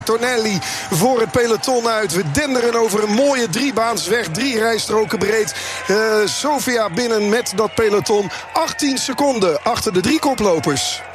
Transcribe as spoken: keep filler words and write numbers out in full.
Tonelli voor het peloton uit. We denderen over een mooie driebaansweg. Drie rijstroken breed. Uh, Sofia binnen met dat peloton. achttien seconden achter de drie koplopers.